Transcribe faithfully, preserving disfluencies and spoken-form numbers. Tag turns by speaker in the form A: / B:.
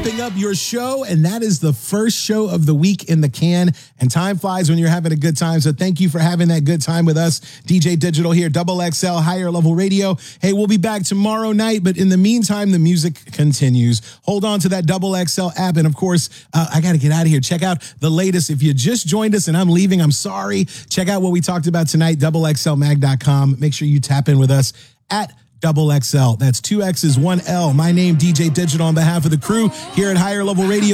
A: wrapping up your show, and that is the first show of the week in the can. And time flies when you're having a good time. So thank you for having that good time with us. D J Digital here, Double X L, Higher Level Radio. Hey, we'll be back tomorrow night, but in the meantime, the music continues. Hold on to that Double X L app. And of course, uh, I got to get out of here. Check out the latest. If you just joined us and I'm leaving, I'm sorry. Check out what we talked about tonight, double x l mag dot com. Make sure you tap in with us at Double X L. That's two X's, one L. My name, D J Digital, on behalf of the crew here at Higher Level Radio.